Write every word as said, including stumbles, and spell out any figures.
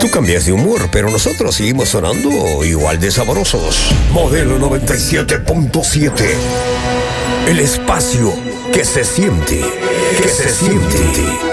Tú cambias de humor, pero nosotros seguimos sonando igual de sabrosos. Modelo noventa y siete punto siete. El espacio que se siente, que se siente.